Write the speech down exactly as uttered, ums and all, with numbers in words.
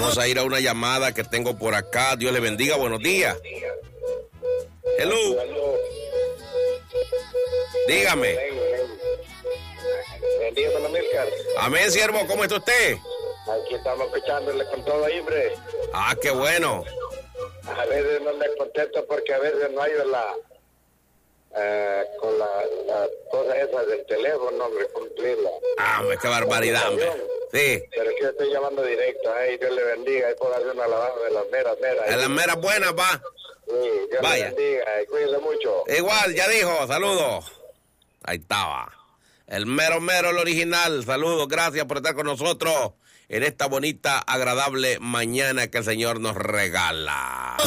Vamos a ir a una llamada que tengo por acá. Dios le bendiga, buenos días. Hello. Dígame. Bendiga, Milcar. Amén, siervo, ¿cómo está usted? Aquí estamos escuchándole con todo, hombre. Ah, qué bueno. A veces no me contento porque a veces no hay la... Eh, con la, la cosa esa del teléfono, hombre, cumplirla. Ah, hombre, qué barbaridad, hombre. Sí. Pero es que estoy llamando directo, ay, Dios le bendiga, ahí puedo hacer una alabanza de las meras, meras. De las meras buenas, pa. Sí, Dios Vaya. le bendiga, y cuídese mucho. Igual, ya dijo, saludos. Ahí estaba. El mero mero, el original. Saludos, gracias por estar con nosotros en esta bonita, agradable mañana que el Señor nos regala.